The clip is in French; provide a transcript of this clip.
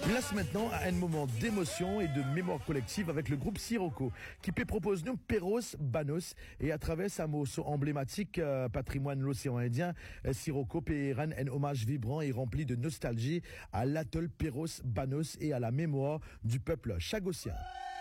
Place maintenant à un moment d'émotion et de mémoire collective avec le groupe Sirocco, qui peut proposer nous Perros Banos et à travers sa morceau emblématique patrimoine de l'océan Indien, Sirocco peut rendre un hommage vibrant et rempli de nostalgie à l'atoll Perros Banos et à la mémoire du peuple chagossien.